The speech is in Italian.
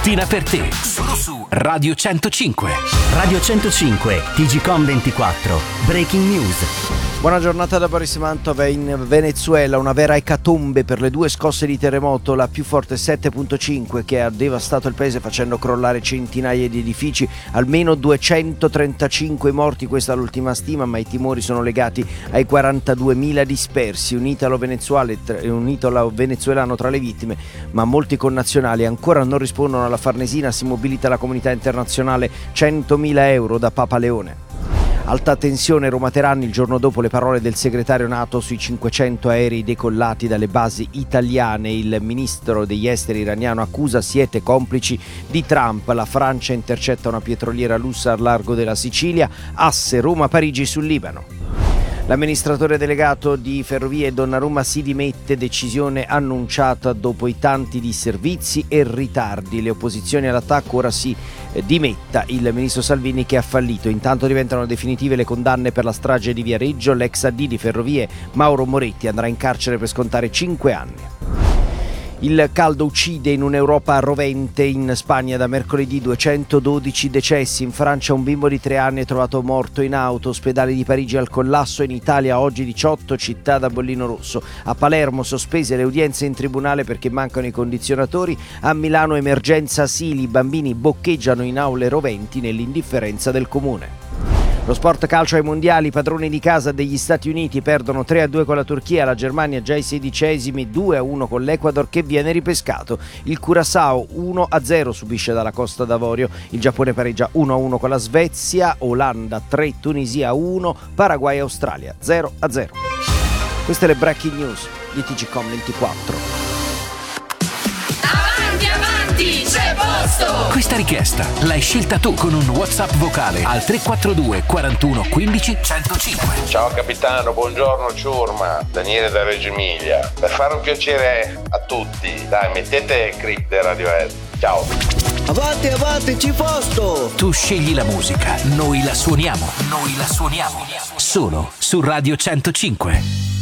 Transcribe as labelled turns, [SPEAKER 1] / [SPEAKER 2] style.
[SPEAKER 1] mattina per te, solo su Radio 105.
[SPEAKER 2] Radio 105, TGcom 24, Breaking News.
[SPEAKER 3] Buona giornata da Boris Mantova. In Venezuela una vera ecatombe per le due scosse di terremoto, la più forte 7.5 che ha devastato il paese facendo crollare centinaia di edifici, almeno 235 morti, questa è l'ultima stima, ma i timori sono legati ai 42.000 dispersi, un italo venezuelano tra le vittime, ma molti connazionali ancora non rispondono alla Farnesina, si mobilita la comunità internazionale, 100.000 euro da Papa Leone. Alta tensione Roma-Teheran il giorno dopo le parole del segretario NATO sui 500 aerei decollati dalle basi italiane. Il ministro degli esteri iraniano accusa siete complici di Trump. La Francia intercetta una petroliera russa al largo della Sicilia. Asse Roma-Parigi sul Libano. L'amministratore delegato di Ferrovie Donnarumma si dimette, decisione annunciata dopo i tanti disservizi e ritardi. Le opposizioni all'attacco, ora si dimetta il ministro Salvini che ha fallito. Intanto diventano definitive le condanne per la strage di Viareggio. L'ex AD di Ferrovie Mauro Moretti andrà in carcere per scontare 5 anni. Il caldo uccide in un'Europa rovente. In Spagna da mercoledì 212 decessi, in Francia un bimbo di 3 anni è trovato morto in auto, ospedali di Parigi al collasso, in Italia oggi 18 città da bollino rosso. A Palermo sospese le udienze in tribunale perché mancano i condizionatori, a Milano emergenza asili, i bambini boccheggiano in aule roventi nell'indifferenza del comune. Lo sport calcio ai mondiali, i padroni di casa degli Stati Uniti perdono 3-2 con la Turchia, la Germania già ai 16esimi, 2-1 con l'Ecuador che viene ripescato. Il Curaçao 1-0 subisce dalla Costa d'Avorio, il Giappone pareggia 1-1 con la Svezia, Olanda 3, Tunisia 1, Paraguay Australia 0-0. Queste le breaking news di TGcom 24.
[SPEAKER 1] C'è posto! Questa richiesta l'hai scelta tu con un WhatsApp vocale al 342 41 15 105.
[SPEAKER 4] Ciao capitano, buongiorno ciurma, Daniele da Reggio Emilia. Per fare un piacere a tutti, dai, mettete Creep del Radiohead. Ciao.
[SPEAKER 5] Avanti, c'è posto!
[SPEAKER 1] Tu scegli la musica, noi la suoniamo. Solo su Radio 105.